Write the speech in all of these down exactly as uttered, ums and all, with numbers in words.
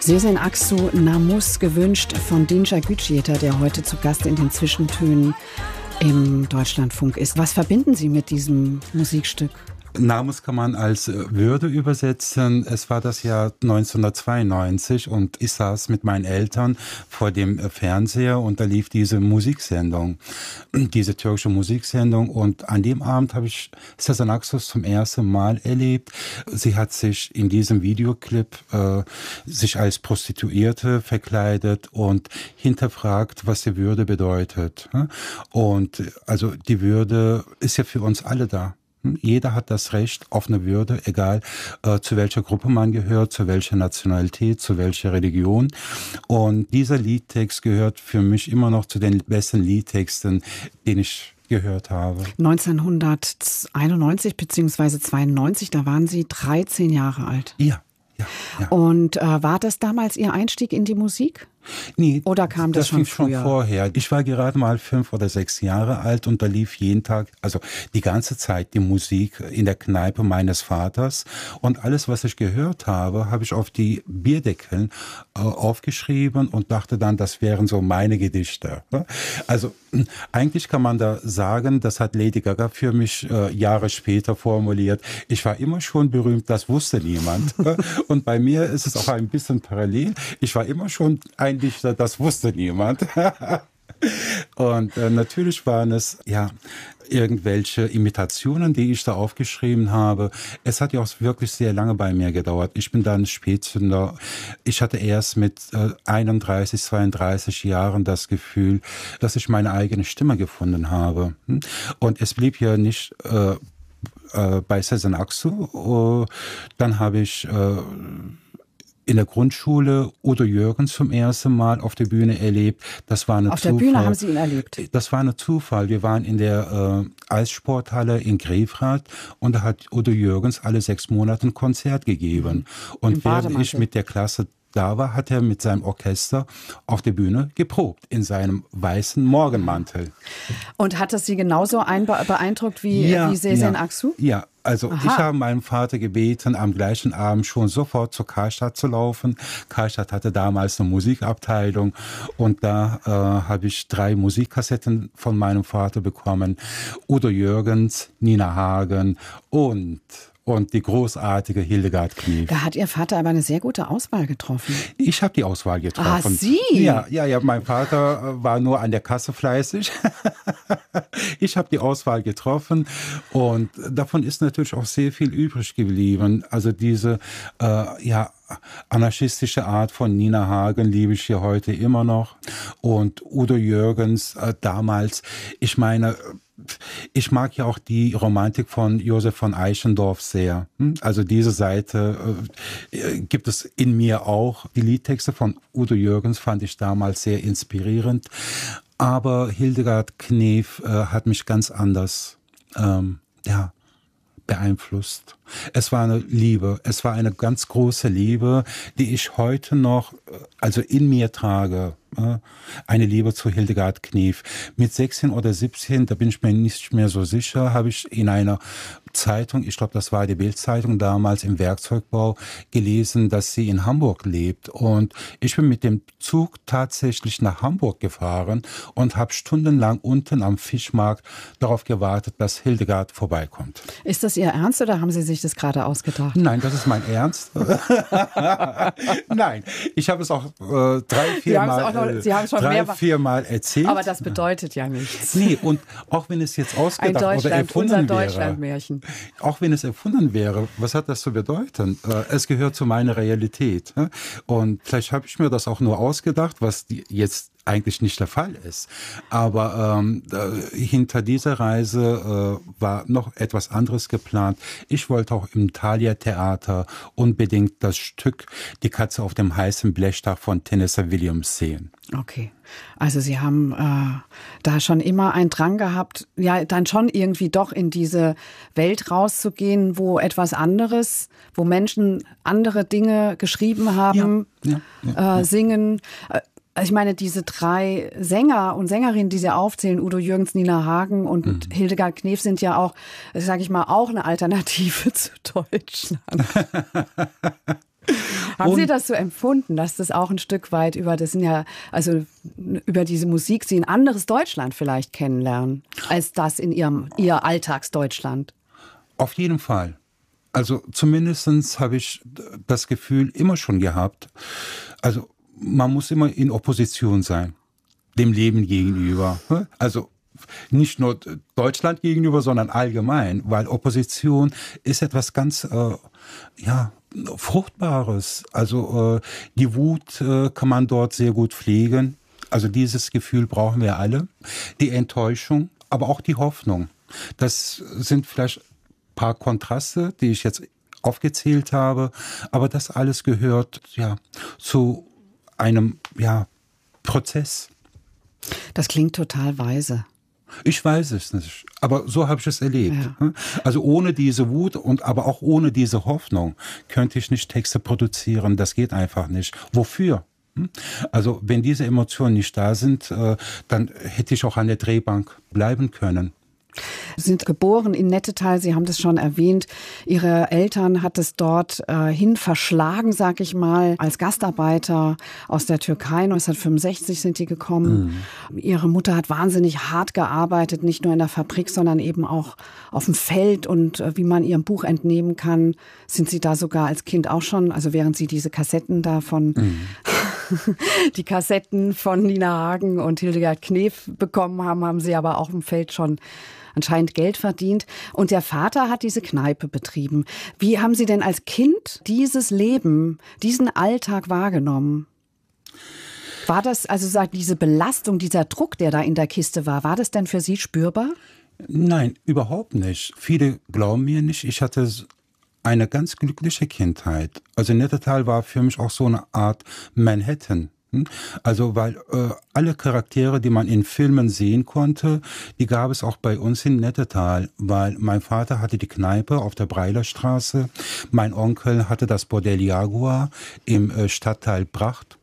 Sezen Aksu, Namus, gewünscht von Dinja Gücüyetar, der heute zu Gast in den Zwischentönen im Deutschlandfunk ist. Was verbinden Sie mit diesem Musikstück? Namus kann man als Würde übersetzen. Es war das Jahr neunzehnhundertzweiundneunzig und ich saß mit meinen Eltern vor dem Fernseher und da lief diese Musiksendung, diese türkische Musiksendung, und an dem Abend habe ich Sezen Aksu zum ersten Mal erlebt. Sie hat sich in diesem Videoclip äh, sich als Prostituierte verkleidet und hinterfragt, was die Würde bedeutet. Und also die Würde ist ja für uns alle da. Jeder hat das Recht auf eine Würde, egal äh, zu welcher Gruppe man gehört, zu welcher Nationalität, zu welcher Religion. Und dieser Liedtext gehört für mich immer noch zu den besten Liedtexten, den ich gehört habe. neunzehnhunderteinundneunzig bzw. zweiundneunzig, da waren Sie dreizehn Jahre alt. Ja. Ja, ja. Und äh, war das damals Ihr Einstieg in die Musik? Nee, oder kam das, das schon früher? schon vorher. Ich war gerade mal fünf oder sechs Jahre alt und da lief jeden Tag, also die ganze Zeit die Musik in der Kneipe meines Vaters, und alles, was ich gehört habe, habe ich auf die Bierdeckeln äh, aufgeschrieben und dachte dann, das wären so meine Gedichte. Also eigentlich kann man da sagen, das hat Lady Gaga für mich äh, Jahre später formuliert. Ich war immer schon berühmt, das wusste niemand. Und bei mir ist es auch ein bisschen parallel. Ich war immer schon ein Dichter, das wusste niemand. Und äh, natürlich waren es ja irgendwelche Imitationen, die ich da aufgeschrieben habe. Es hat ja auch wirklich sehr lange bei mir gedauert. Ich bin dann Spätzünder. Ich hatte erst mit äh, einunddreißig, zweiunddreißig Jahren das Gefühl, dass ich meine eigene Stimme gefunden habe. Und es blieb ja nicht äh, äh, bei Sezen Aksu. Äh, dann habe ich äh, in der Grundschule Udo Jürgens zum ersten Mal auf der Bühne erlebt. Das war eine Auf Zufall. der Bühne haben Sie ihn erlebt? Das war eine Zufall. Wir waren in der äh, Eissporthalle in Grefrath und da hat Udo Jürgens alle sechs Monate ein Konzert gegeben. Mhm. Und während ich mit der Klasse da war, hat er mit seinem Orchester auf der Bühne geprobt, in seinem weißen Morgenmantel. Und hat das Sie genauso beeindruckt wie, ja, wie Sezen ja, Aksu? Ja, also Aha. ich habe meinen Vater gebeten, am gleichen Abend schon sofort zur Karstadt zu laufen. Karstadt hatte damals eine Musikabteilung und da äh, habe ich drei Musikkassetten von meinem Vater bekommen. Udo Jürgens, Nina Hagen und... und die großartige Hildegard Knef. Da hat Ihr Vater aber eine sehr gute Auswahl getroffen. Ich habe die Auswahl getroffen. Ah, Sie? Ja, ja, ja. Mein Vater war nur an der Kasse fleißig. Ich habe die Auswahl getroffen und davon ist natürlich auch sehr viel übrig geblieben. Also diese, äh, ja, anarchistische Art von Nina Hagen liebe ich hier heute immer noch. Und Udo Jürgens äh, damals, ich meine, ich mag ja auch die Romantik von Josef von Eichendorff sehr. Also diese Seite äh, gibt es in mir auch. Die Liedtexte von Udo Jürgens fand ich damals sehr inspirierend. Aber Hildegard Knef äh, hat mich ganz anders ähm, ja, beeinflusst. Es war eine Liebe, es war eine ganz große Liebe, die ich heute noch, also in mir trage. Eine Liebe zu Hildegard Knef. Mit sechzehn oder siebzehn, da bin ich mir nicht mehr so sicher, habe ich in einer Zeitung, ich glaube, das war die Bild-Zeitung damals im Werkzeugbau, gelesen, dass sie in Hamburg lebt. Und ich bin mit dem Zug tatsächlich nach Hamburg gefahren und habe stundenlang unten am Fischmarkt darauf gewartet, dass Hildegard vorbeikommt. Ist das Ihr Ernst oder haben Sie sich das gerade ausgedacht? Nein, das ist mein Ernst. Nein, ich habe es auch äh, drei, vier Mal Sie haben schon drei, mehrfach viermal erzählt. Aber das bedeutet ja nichts. Nee, und auch wenn es jetzt ausgedacht Ein oder erfunden unser wäre. Deutschlandmärchen. Auch wenn es erfunden wäre, was hat das zu bedeuten? Es gehört zu meiner Realität. Und vielleicht habe ich mir das auch nur ausgedacht, was jetzt eigentlich nicht der Fall ist. Aber ähm, hinter dieser Reise äh, war noch etwas anderes geplant. Ich wollte auch im Thalia Theater unbedingt das Stück Die Katze auf dem heißen Blechdach von Tennessee Williams sehen. Okay. Also Sie haben äh, da schon immer einen Drang gehabt, ja, dann schon irgendwie doch in diese Welt rauszugehen, wo etwas anderes, wo Menschen andere Dinge geschrieben haben, ja, ja, ja, äh, ja. singen. Also ich meine, diese drei Sänger und Sängerinnen, die Sie aufzählen, Udo Jürgens, Nina Hagen und mhm. Hildegard Knef, sind ja auch, sage ich mal, auch eine Alternative zu Deutschland. Haben Und Sie das so empfunden, dass das auch ein Stück weit über, das sind ja, also über diese Musik Sie ein anderes Deutschland vielleicht kennenlernen, als das in Ihrem, Ihr Alltagsdeutschland? auf jeden Fall. Also zumindest habe ich das Gefühl immer schon gehabt, also man muss immer in Opposition sein, dem Leben gegenüber. Also nicht nur Deutschland gegenüber, sondern allgemein, weil Opposition ist etwas ganz, äh, ja, Fruchtbares. Also äh, die Wut äh, kann man dort sehr gut pflegen. Also dieses Gefühl brauchen wir alle. Die Enttäuschung, aber auch die Hoffnung. Das sind vielleicht ein paar Kontraste, die ich jetzt aufgezählt habe, aber das alles gehört ja zu einem ja, Prozess. Das klingt total weise. Ich weiß es nicht, aber so habe ich es erlebt. Ja. Also ohne diese Wut und aber auch ohne diese Hoffnung könnte ich nicht Texte produzieren. Das geht einfach nicht. Wofür? Also wenn diese Emotionen nicht da sind, dann hätte ich auch an der Drehbank bleiben können. Sie sind geboren in Nettetal, Sie haben das schon erwähnt. Ihre Eltern hat es dort äh, hin verschlagen, sag ich mal, als Gastarbeiter aus der Türkei. neunzehnhundertfünfundsechzig sind die gekommen. Mhm. Ihre Mutter hat wahnsinnig hart gearbeitet, nicht nur in der Fabrik, sondern eben auch auf dem Feld. Und äh, wie man ihrem Buch entnehmen kann, sind Sie da sogar als Kind auch schon, also während Sie diese Kassetten da von... Mhm. die Kassetten von Nina Hagen und Hildegard Knef bekommen haben, haben Sie aber auch im Feld schon anscheinend Geld verdient. Und der Vater hat diese Kneipe betrieben. Wie haben Sie denn als Kind dieses Leben, diesen Alltag wahrgenommen? War das, also sagt diese Belastung, dieser Druck, der da in der Kiste war, war das denn für Sie spürbar? Nein, überhaupt nicht. Viele glauben mir nicht, ich hatte eine ganz glückliche Kindheit. Also Nettetal war für mich auch so eine Art Manhattan. Also weil äh, alle Charaktere, die man in Filmen sehen konnte, die gab es auch bei uns in Nettetal, weil mein Vater hatte die Kneipe auf der Breilerstraße, mein Onkel hatte das Bordell Jaguar im äh, Stadtteil Bracht,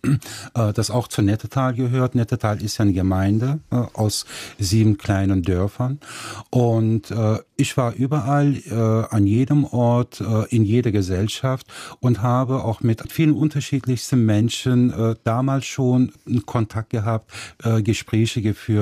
das auch zu Nettetal gehört. Nettetal ist ja eine Gemeinde äh, aus sieben kleinen Dörfern. Und äh, ich war überall, äh, an jedem Ort, äh, in jeder Gesellschaft und habe auch mit vielen unterschiedlichsten Menschen äh, damals schon Kontakt gehabt, äh, Gespräche geführt.